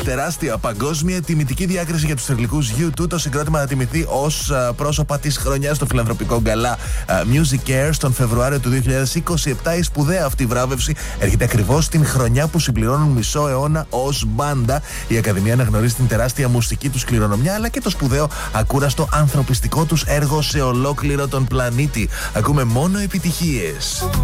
Τεράστια παγκόσμια τιμητική διάκριση για τους θρυλικούς U2. Το συγκρότημα θα τιμηθεί ως πρόσωπα της χρονιάς στο φιλανθρωπικό γκαλά Music Cares τον Φεβρουάριο του 2027. Η σπουδαία αυτή βράβευση έρχεται ακριβώς την χρονιά που συμπληρώνουν μισό αιώνα ως μπάντα. Η Ακαδημία αναγνωρίζει την τεράστια μουσική τους κληρονομιά αλλά και το σπουδαίο ακούραστο ανθρωπιστικό τους έργο σε ολόκληρο τον πλανήτη. Ακούμε μόνο επιτυχίες.